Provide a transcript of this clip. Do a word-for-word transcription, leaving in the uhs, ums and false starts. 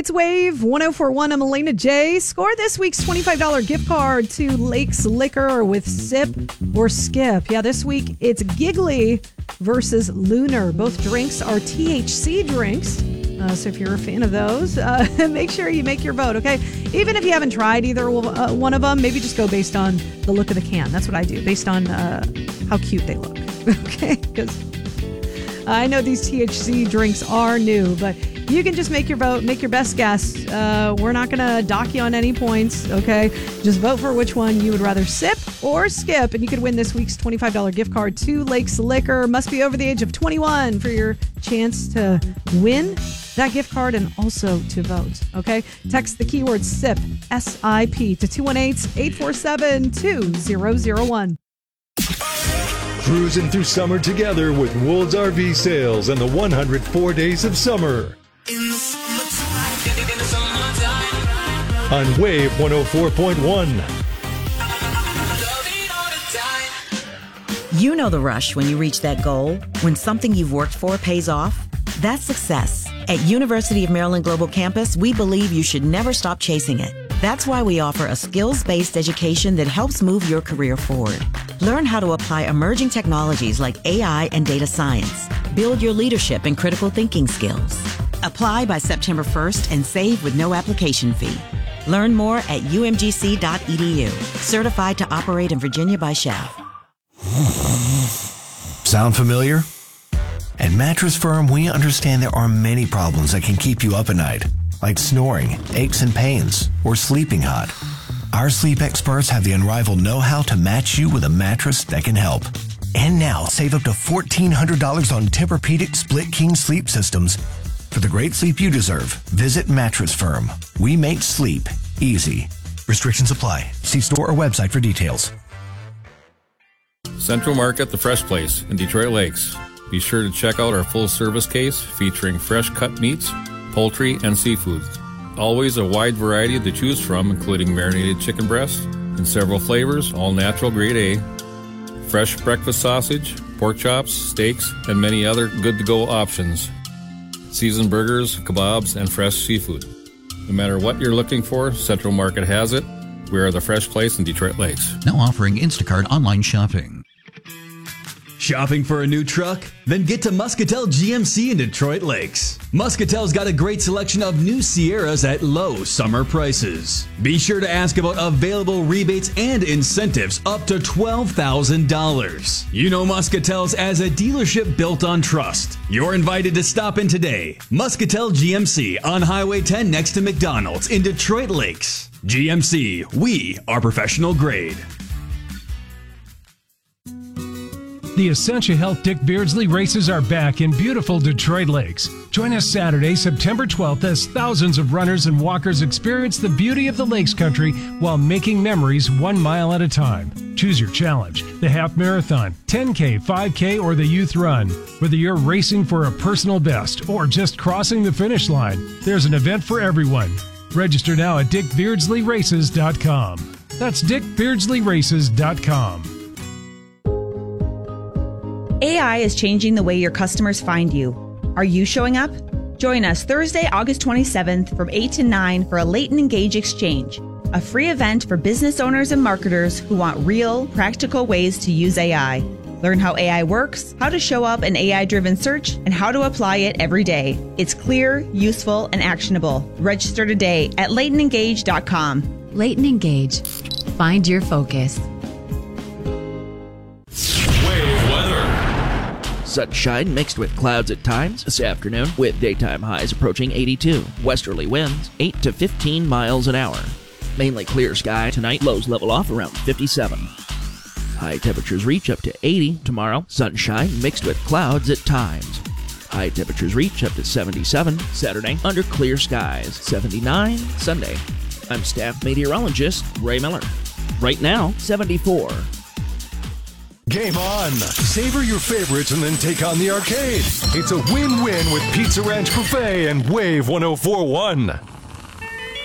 It's Wave one oh four point one. I'm Elena J. Score this week's twenty-five dollars gift card to Lakes Liquor with Sip or Skip. Yeah, this week it's Giggly versus Lunar. Both drinks are T H C drinks. Uh, so if you're a fan of those, uh, make sure you make your vote, okay? Even if you haven't tried either uh, one of them, maybe just go based on the look of the can. That's what I do, based on uh, how cute they look, okay? Because I know these T H C drinks are new, but you can just make your vote, make your best guess. Uh, we're not going to dock you on any points, okay? Just vote for which one you would rather sip or skip, and you could win this week's twenty-five dollars gift card to Lakes Liquor. Must be over the age of twenty-one for your chance to win that gift card and also to vote, okay? Text the keyword SIP, S I P, to two one eight, eight four seven, two zero zero one. Cruising through summer together with Wolds R V Sales and the one hundred four days of summer. On Wave one oh four point one. You know the rush when you reach that goal, when something you've worked for pays off. That's success. At University of Maryland Global Campus, we believe you should never stop chasing it. That's why we offer a skills-based education that helps move your career forward. Learn how to apply emerging technologies like A I and data science. Build your leadership and critical thinking skills. Apply by September first and save with no application fee. Learn more at U M G C dot E D U. Certified to operate in Virginia by S H A F. Sound familiar? At Mattress Firm, we understand there are many problems that can keep you up at night, like snoring, aches and pains, or sleeping hot. Our sleep experts have the unrivaled know-how to match you with a mattress that can help. And now, save up to fourteen hundred dollars on Tempur-Pedic Split King sleep systems. For the great sleep you deserve, visit Mattress Firm. We make sleep easy. Restrictions apply. See store or website for details. Central Market, the Fresh Place in Detroit Lakes. Be sure to check out our full-service case featuring fresh cut meats, poultry, and seafoods. Always a wide variety to choose from, including marinated chicken breast in several flavors, all natural grade A, fresh breakfast sausage, pork chops, steaks, and many other good-to-go options. Seasoned burgers, kebabs, and fresh seafood. No matter what you're looking for, Central Market has it. We are the Fresh Place in Detroit Lakes. Now offering Instacart online shopping. Shopping for a new truck? Then get to Muscatel G M C in Detroit Lakes. Muscatel's got a great selection of new Sierras at low summer prices. Be sure to ask about available rebates and incentives up to twelve thousand dollars. You know Muscatel's as a dealership built on trust. You're invited to stop in today. Muscatel G M C on Highway ten next to McDonald's in Detroit Lakes. G M C, we are professional grade. The Essentia Health Dick Beardsley races are back in beautiful Detroit Lakes. Join us Saturday, September twelfth, as thousands of runners and walkers experience the beauty of the Lakes Country while making memories one mile at a time. Choose your challenge, the half marathon, ten K, five K, or the youth run. Whether you're racing for a personal best or just crossing the finish line, there's an event for everyone. Register now at dick beardsley races dot com. That's dick beardsley races dot com. A I is changing the way your customers find you. Are you showing up? Join us Thursday, August twenty-seventh from eight to nine for a Latent Engage Exchange, a free event for business owners and marketers who want real, practical ways to use A I. Learn how A I works, how to show up an A I-driven search, and how to apply it every day. It's clear, useful, and actionable. Register today at latent engage dot com. Latent Engage. Find your focus. Sunshine mixed with clouds at times this afternoon, with daytime highs approaching eighty-two. Westerly winds eight to fifteen miles an hour. Mainly clear sky tonight, lows level off around fifty-seven. High temperatures reach up to eighty tomorrow. Sunshine mixed with clouds at times. High temperatures reach up to seventy-seven Saturday under clear skies. seventy-nine Sunday. I'm staff meteorologist Ray Miller. Right now, seventy-four. Game on! Savor your favorites and then take on the arcade. It's a win-win with Pizza Ranch Buffet and Wave one oh four point one.